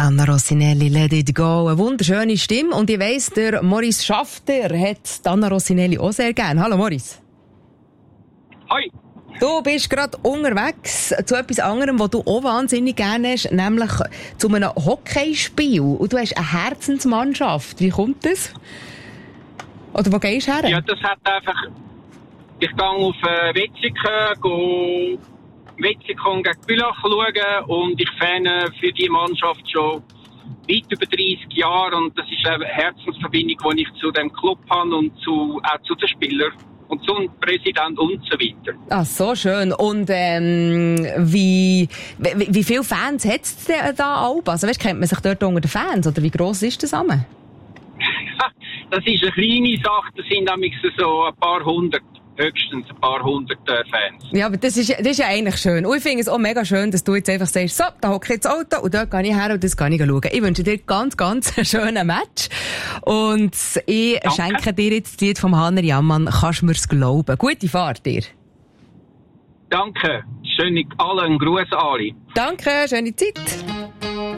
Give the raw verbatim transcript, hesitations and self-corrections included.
Anna Rossinelli, Let It Go. Eine wunderschöne Stimme. Und ich weiss, der Maurice Schafter hat Anna Rossinelli auch sehr gerne. Hallo Maurice. Hoi. Du bist gerade unterwegs zu etwas anderem, was du auch wahnsinnig gerne hast, nämlich zu einem Hockeyspiel. Und du hast eine Herzensmannschaft. Wie kommt das? Oder wo gehst du her? Ja, das hat einfach... Ich gehe auf äh, Wetzikon, gehe Wetzikon gegen Bülach schauen und ich fahre für die Mannschaft schon weit über dreissig Jahre und das ist eine Herzensverbindung, die ich zu dem Club habe und zu, auch zu den Spielern und zum Präsident und so weiter. Ah, so schön. Und ähm, wie, wie, wie viele Fans hat es denn da auch? Also weißt, kennt man sich dort unter den Fans oder wie gross ist das zusammen? Das ist eine kleine Sache, das sind nämlich so ein paar hundert. Höchstens ein paar hundert äh, Fans. Ja, aber das ist, das ist ja eigentlich schön. Und ich finde es auch mega schön, dass du jetzt einfach sagst, so, da hocke ich ins Auto und dort gehe ich her und das kann ich schauen. Ich wünsche dir ganz, ganz einen schönen Match. Und ich Danke. Schenke dir jetzt die vom Hanner Jammann, kannst du mir's glauben. Gute Fahrt dir. Danke. Schöne, allen einen Gruß an alle. Danke, schöne Zeit.